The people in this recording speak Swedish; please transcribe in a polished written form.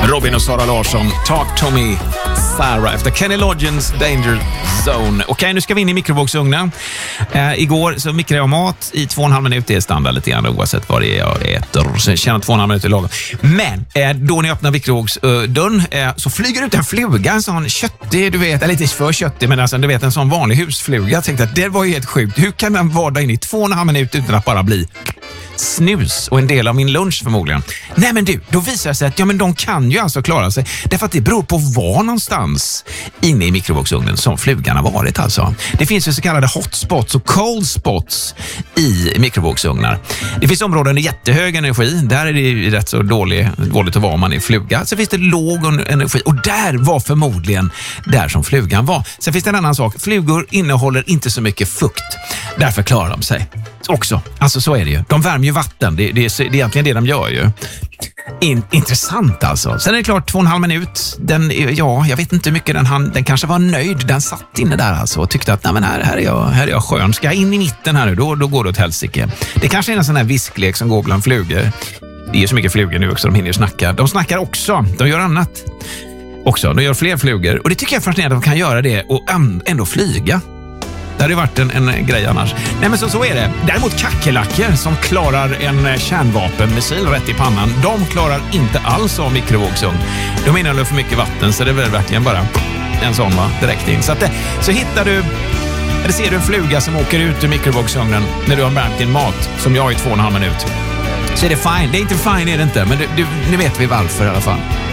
Robin och Sara Larsson, Talk to me, Sarah, efter Kenny Loggins Danger Zone. Okej, nu ska vi in i mikrovågsugnen. Igår så mikrade jag mat i 2,5 minuter. Det är standard lite grann oavsett vad det är jag äter. Så jag känner 2,5 minuter lagom. Men då när jag öppnar mikrovågsdörren så flyger ut en fluga, en sån köttig, du vet, eller inte för köttig, men alltså, du vet, en sån vanlig husfluga. Jag tänkte att det var ju helt sjukt. Hur kan den vara där inne i 2,5 minuter utan att bara bli snus och en del av min lunch förmodligen? Nej men du, då visar det sig att men de kan ju alltså klara sig. Därför att det beror på var någonstans inne i mikrovågsugnen som flugan har varit alltså. Det finns ju så kallade hotspots och cold spots i mikrovågsugnar. Det finns områden med jättehög energi. Där är det ju rätt så dåligt att vara om man är fluga. Så finns det låg energi och där var förmodligen där som flugan var. Sen finns det en annan sak. Flugor innehåller inte så mycket fukt. Därför klarar de sig också. Alltså så är det ju. De värmer ju vatten. Det är egentligen det de gör ju. Intressant alltså. Sen är det klart 2,5 minut. Jag vet inte hur mycket den kanske var nöjd. Den satt inne där alltså och tyckte att nej, men här är jag skön. Ska jag in i mitten här nu, då går det åt helsike. Det kanske är en sån här visklek som går bland flugor. Det är så mycket flugor nu också, de hinner snacka. De snackar också. De gör annat också. De gör fler flugor. Och det tycker jag är fascinerande att de kan göra det och ändå flyga. Det hade ju varit en grej annars. Nej men så är det. Däremot kackerlackor som klarar en kärnvapenmissil rätt i pannan, de klarar inte alls av mikrovågsugn. De innehåller för mycket vatten så det är väl verkligen bara en sån direkt in. Så hittar du, eller ser du en fluga som åker ut ur mikrovågsugnen när du har värmt din mat, som jag i 2,5 minuter. Så är det fine. Det är inte fine, är det inte. Men nu vet vi varför i alla fall.